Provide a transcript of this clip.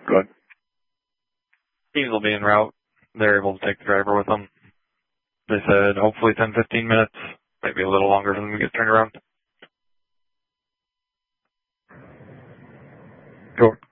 Good. Teams will be en route. They're able to take the driver with them. They said hopefully 10, 15 minutes, maybe a little longer for them to get turned around. Sure.